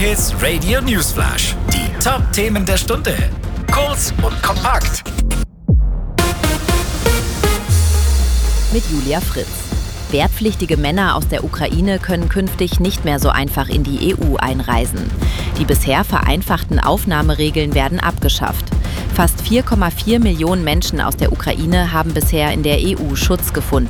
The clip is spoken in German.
Hit Radio Newsflash. Die Top-Themen der Stunde. Kurz und kompakt. Mit Julia Fritz. Wehrpflichtige Männer aus der Ukraine können künftig nicht mehr so einfach in die EU einreisen. Die bisher vereinfachten Aufnahmeregeln werden abgeschafft. Fast 4,4 Millionen Menschen aus der Ukraine haben bisher in der EU Schutz gefunden.